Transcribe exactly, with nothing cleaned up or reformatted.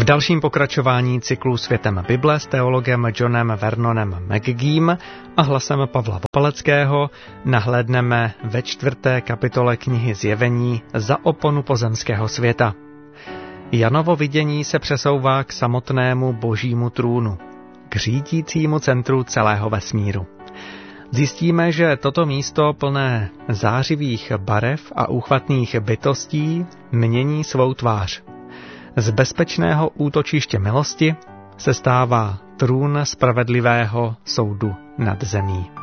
V dalším pokračování cyklu Světem Bible s teologem Johnem Vernonem McGeem a hlasem Pavla Vopaleckého nahlédneme ve čtvrté kapitole knihy Zjevení za oponu pozemského světa. Janovo vidění se přesouvá k samotnému božímu trůnu, k řídícímu centru celého vesmíru. Zjistíme, že toto místo plné zářivých barev a úchvatných bytostí mění svou tvář. Z bezpečného útočiště milosti se stává trůn spravedlivého soudu nad zemí.